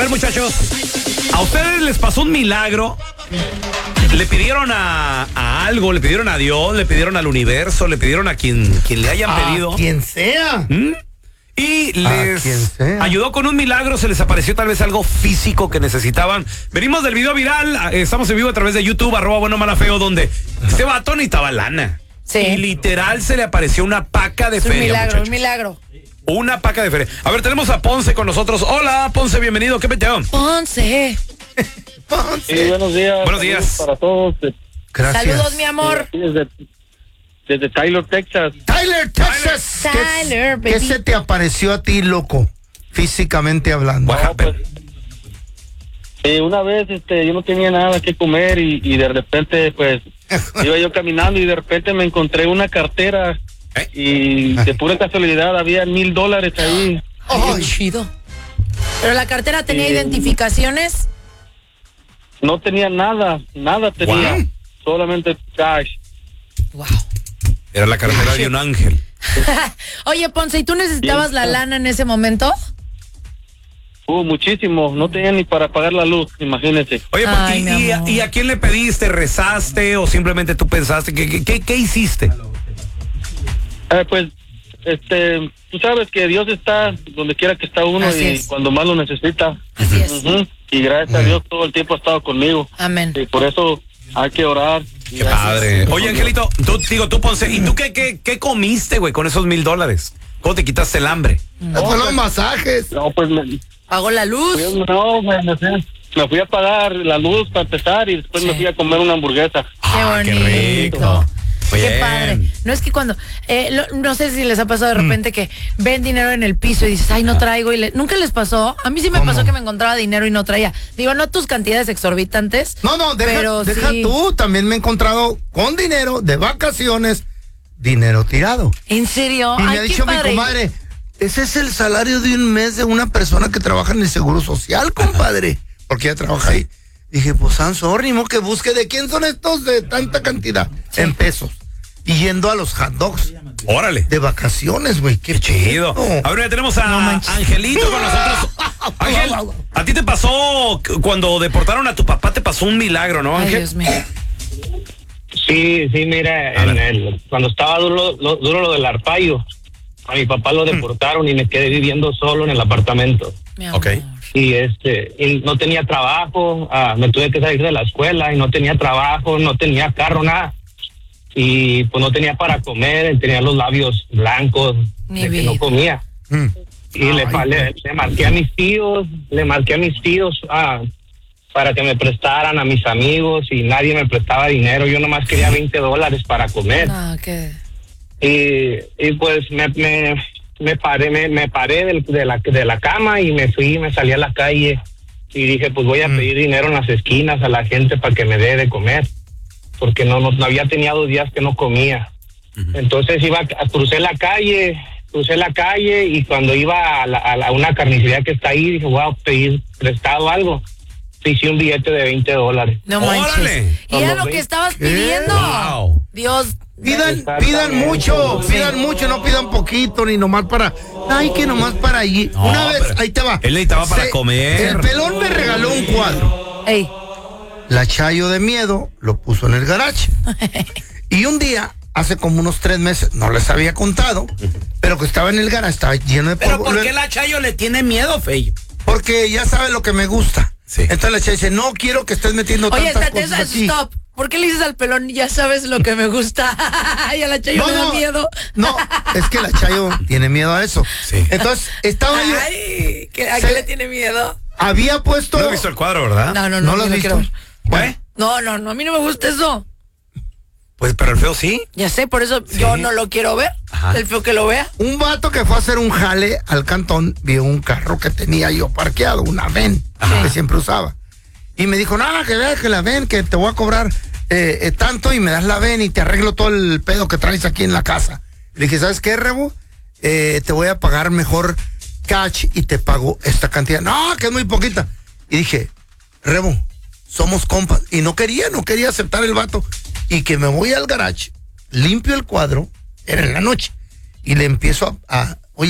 ver, muchachos, ¿a ustedes les pasó un milagro? ¿Le pidieron a algo? ¿Le pidieron a Dios? ¿Le pidieron al universo? ¿Le pidieron a quien le hayan pedido? A quien sea. Y les ayudó con un milagro, se les apareció tal vez algo físico que necesitaban. Venimos del video viral, estamos en vivo a través de YouTube, @buenomala_feo, donde este vato necesitaba lana. Sí. Y literal se le apareció una paca de feria, un milagro. Una paca de feria. A ver, tenemos a Ponce con nosotros. Hola, Ponce, bienvenido. ¿Qué peteo? Ponce. Sí, buenos días. Buenos días. Para todos. Gracias. Saludos, mi amor. Desde Tyler, Texas. Tyler, Texas. Tyler, ¿Qué baby. se te apareció a ti, loco? Físicamente hablando. What happened? Una vez yo no tenía nada que comer y de repente pues iba yo caminando y de repente me encontré una cartera y de pura casualidad había $1,000 ahí. Qué chido. Pero la cartera tenía identificaciones. No tenía nada tenía. Wow. Solamente cash. Wow. Era la cartera de un ángel. Oye, Ponce, ¿y tú necesitabas Sí. la lana en ese momento? Muchísimo. No tenía ni para pagar la luz, imagínese. Oye, Ay, mi amor. ¿y a quién le pediste? ¿Rezaste o simplemente tú pensaste? ¿Qué hiciste? Pues, tú sabes que Dios está donde quiera que está uno Así y es. cuando más lo necesita. Así es. Ujú. Y gracias a Dios todo el tiempo ha estado conmigo. Amén. Y por eso hay que orar. Qué padre. Oye, Angelito, tú Ponce, ¿y tú qué comiste, güey, con esos $1,000? ¿Cómo te quitaste el hambre? Con los masajes. No, pues ¿Pagó la luz? me fui a pagar la luz para empezar y después Sí. me fui a comer una hamburguesa. Qué bonito. Qué rico. Muy Qué bien. padre. No es que cuando, no sé si les ha pasado de repente que ven dinero en el piso y dices, ay, no traigo. ¿Nunca les pasó? A mí sí me ¿Cómo? pasó que me encontraba dinero y no traía. Digo, no tus cantidades exorbitantes. No, pero deja sí. tú. También me he encontrado con dinero de vacaciones, dinero tirado. ¿En serio? Y me Ay, ha qué dicho mi padre. comadre, ese es el salario de un mes de una persona que trabaja en el Seguro Social, compadre. Porque ella trabaja ahí. Dije, pues, sorry, no que busque de quién son estos de tanta cantidad. En pesos. Y yendo a los hot dogs. Órale. De vacaciones, güey. Qué Chido. pedo. A ver, ya tenemos a No manches. Angelito con nosotros. Ángel, ¿a ti te pasó cuando deportaron a tu papá? Te pasó un milagro, ¿no, Ay, Ángel? Dios mío. Sí, mira, cuando estaba duro lo del Arpaio, a mi papá lo deportaron y me quedé viviendo solo en el apartamento. Mi amor. Ok. Y y no tenía trabajo, me tuve que salir de la escuela y no tenía trabajo, no tenía carro, nada. Y pues no tenía para comer, tenía los labios blancos, Mi de que vida. no comía. Y le marqué a mis tíos, para que me prestaran, a mis amigos, y nadie me prestaba dinero. Yo nomás quería $20 para comer. No, qué... Y pues me paré de la cama y me salí a la calle y dije, pues voy a pedir dinero en las esquinas a la gente para que me dé de comer, porque no tenía 2 días que no comía. Entonces crucé la calle y cuando iba a una carnicería que está ahí, dije, voy a pedir prestado algo. Hice un billete de $20. No ¡Órale! manches. Y era Como lo que 20. estabas pidiendo. Wow. Dios. Pidan mucho, no pidan poquito, ni nomás para, ay, que nomás para allí. No, Una vez, pero ahí te va. él necesitaba para comer. El pelón me regaló un cuadro. Ey. La Chayo de miedo lo puso en el garage. Y un día, hace como unos 3 meses, no les había contado, pero que estaba en el garage, estaba lleno de ¿Pero polvo. por qué la Chayo le tiene miedo, Feyo? Porque ya sabe lo que me gusta. Sí. Entonces la Chayo dice, no quiero que estés metiendo Oye, tantas espérate, cosas aquí. stop. ¿Por qué le dices al pelón, ya sabes lo que me gusta? Y a la Chayo le da miedo. No, es que la Chayo tiene miedo a eso. Sí. Entonces, estaba yo, Ay, ¿a qué le tiene miedo? había puesto... No he visto el cuadro, ¿verdad? No, ¿No lo has yo visto? quiero ver. Bueno, No, a mí no me gusta eso. Pues, pero el feo sí. Ya sé, por eso yo no lo quiero ver. Ajá. El feo que lo vea. un vato que fue a hacer un jale al cantón vio un carro que tenía yo parqueado, una ven que siempre usaba. Y me dijo, nada, que veas que la ven, que te voy a cobrar tanto y me das la ven y te arreglo todo el pedo que traes aquí en la casa. Le dije, ¿sabes qué, Rebo? Te voy a pagar mejor cash y te pago esta cantidad. No, que es muy poquita. Y dije, Rebo, somos compas. Y no quería aceptar el vato. Y que me voy al garage, limpio el cuadro, era en la noche, y le empiezo a